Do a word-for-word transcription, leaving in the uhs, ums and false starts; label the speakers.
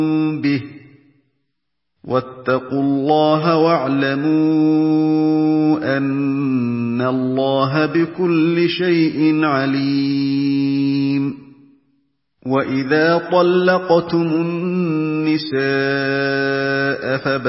Speaker 1: به واتقوا الله واعلموا أن الله بكل شيء عليم وإذا طلقتم النساء فبلغن